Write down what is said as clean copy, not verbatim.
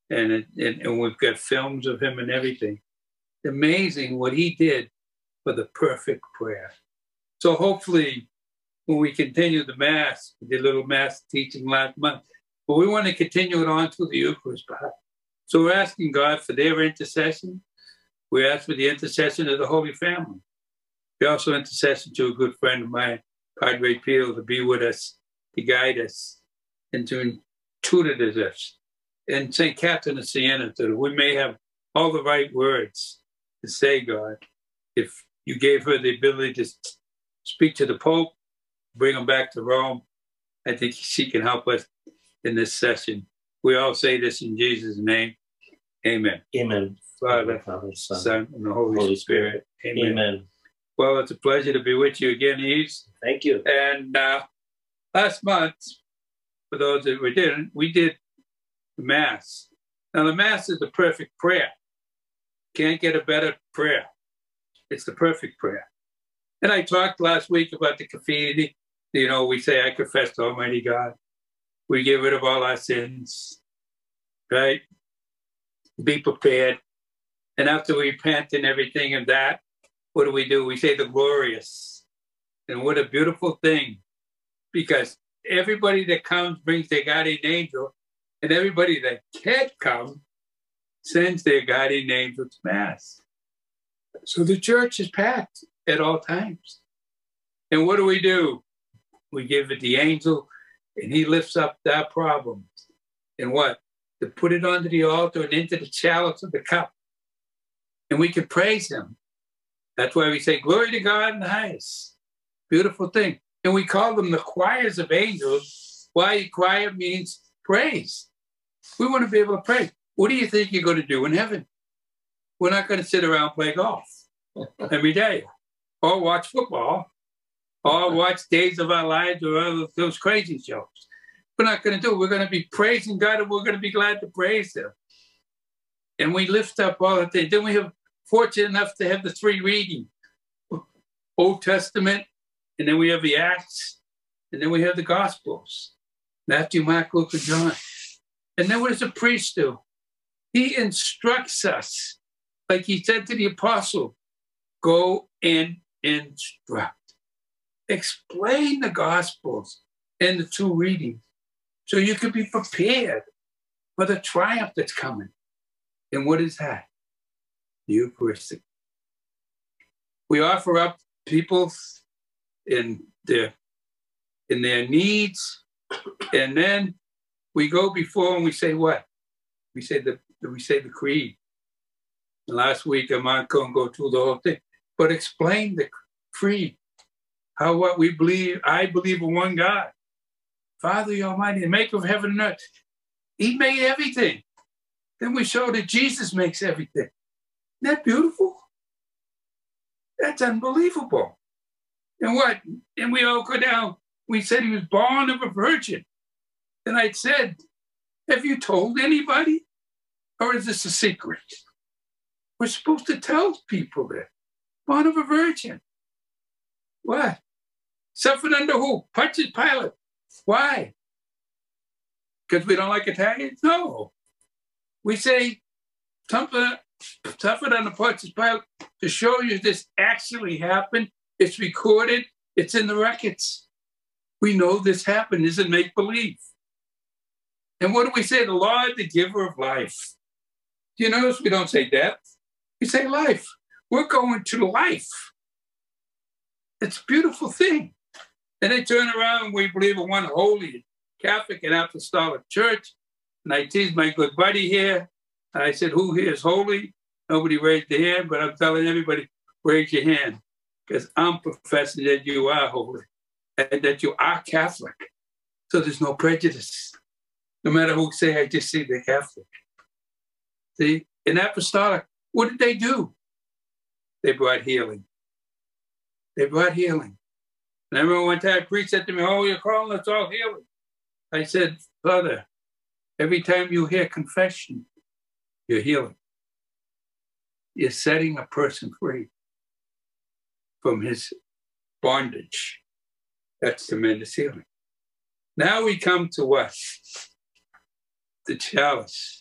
and we've got films of him and everything. Amazing what he did for the perfect prayer. So hopefully, when we continue the Mass, we did a little Mass teaching last month, but we want to continue it on to the Eucharist. So we're asking God for their intercession. We ask for the intercession of the Holy Family. We also intercession to a good friend of mine, Padre Pio, to be with us, to guide us, and to tutor us. And St. Catherine of Siena, that we may have all the right words to say, God. If you gave her the ability to speak to the Pope, bring him back to Rome, I think she can help us in this session. We all say this in Jesus' name. Amen. Amen. Father, Son, and the Holy Spirit. Amen. Amen. Well, it's a pleasure to be with you again, Yves. Thank you. And last month, for those that we did the Mass. Now, the Mass is the perfect prayer. Can't get a better prayer. It's the perfect prayer. And I talked last week about the Confidi. You know, we say, I confess to Almighty God. We get rid of all our sins, right? Be prepared. And after we repent and everything of that, what do? We say the glorious. And what a beautiful thing. Because everybody that comes brings their guardian angel, and everybody that can't come sends their guardian angel to Mass. So the church is packed at all times. And what do? We give it the angel, and he lifts up our problems. And what? To put it onto the altar and into the chalice of the cup. And we can praise him. That's why we say, glory to God in the highest. Beautiful thing. And we call them the choirs of angels. Why choir means praise. We want to be able to pray. What do you think you're going to do in heaven? We're not going to sit around and play golf every day, or watch football, or watch Days of Our Lives or those crazy shows. We're not going to do it. We're going to be praising God, and we're going to be glad to praise him. And we lift up all the things. Then we have fortunate enough to have the 3 readings, Old Testament, and then we have the Acts, and then we have the Gospels, Matthew, Mark, Luke, and John. And then what does the priest do? He instructs us, like he said to the apostle, go and instruct. Explain the Gospels and the 2 readings so you can be prepared for the triumph that's coming. And what is that? The Eucharistic. We offer up people in their needs, and then we go before and we say what? We say the creed. And last week I'm not going to go through the whole thing, but explain the creed. How what we believe. I believe in one God, Father the Almighty, the maker of heaven and earth. He made everything. Then we show that Jesus makes everything. Isn't that beautiful? That's unbelievable. And what? And we all go down. We said he was born of a virgin. And I said, have you told anybody? Or is this a secret? We're supposed to tell people that. Born of a virgin. What? Suffered under who? Pontius Pilate. Why? Because we don't like Italians? No. We say suffered under Pontius Pilate to show you this actually happened. It's recorded. It's in the records. We know this happened. This isn't make-believe. And what do we say? The Lord, the giver of life. Do you notice we don't say death? We say life. We're going to life. It's a beautiful thing. And they turn around and we believe in one holy Catholic and Apostolic Church. And I teased my good buddy here. I said, who here is holy? Nobody raised their hand, but I'm telling everybody, raise your hand. Because I'm professing that you are holy and that you are Catholic. So there's no prejudice. No matter who say, I just see they're Catholic. See, in Apostolic, what did they do? They brought healing. They brought healing. And I remember one time a priest said to me, oh, you're calling us all healing. I said, Father, every time you hear confession, you're healing. You're setting a person free from his bondage. That's tremendous healing. Now we come to what? The chalice.